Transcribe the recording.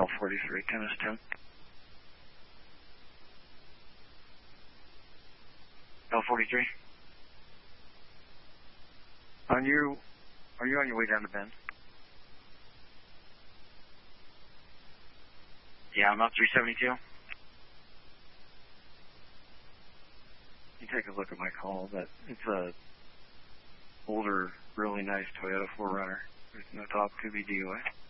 L43, Tennis 10. L43. Are you on your way down to Bend? Yeah, I'm up 372. You take a look at my call. It's a older, really nice Toyota 4Runner. There's no top, could be DOA.